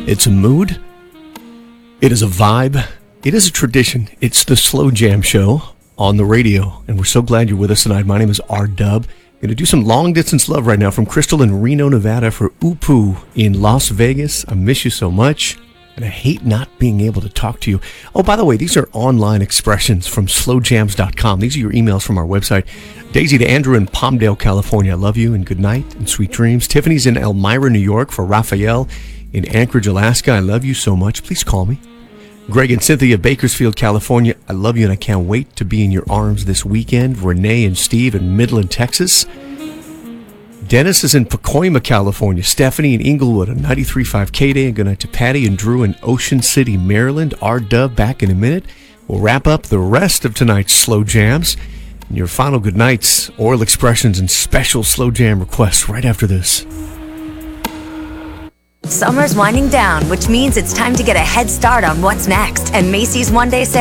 It's a mood. It is a vibe. It is a tradition. It's the Slow Jam Show on the radio, and we're so glad you're with us tonight. My name is R-Dub. Going to do some long-distance love right now from Crystal in Reno, Nevada for Upu in Las Vegas. I miss you so much, and I hate not being able to talk to you. Oh, by the way, these are online expressions from slowjams.com. These are your emails from our website. Daisy to Andrew in Palmdale, California. I love you and good night and sweet dreams. Tiffany's in Elmira, New York for Raphael in Anchorage, Alaska. I love you so much. Please call me. Greg and Cynthia, Bakersfield, California. I love you and I can't wait to be in your arms this weekend. Renee and Steve in Midland, Texas. Dennis is in Pacoima, California. Stephanie in Inglewood on 93.5 K-Day. And good night to Patty and Drew in Ocean City, Maryland. R-Dub back in a minute. We'll wrap up the rest of tonight's Slow Jams. And your final good nights, oral expressions, and special Slow Jam requests right after this. Summer's winding down, which means it's time to get a head start on what's next. And Macy's One Day Sale